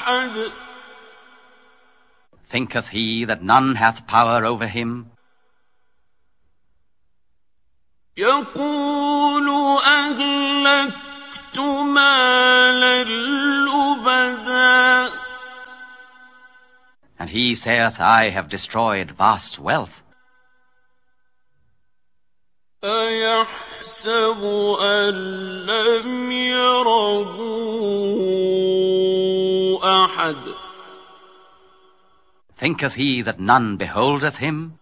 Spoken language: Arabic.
أحد Thinketh he that none hath power over him? يقول أهلكت مالا لبدا And he saith, I have destroyed vast wealth. أيحسب أن لم يره أحد Thinketh he that none beholdeth him?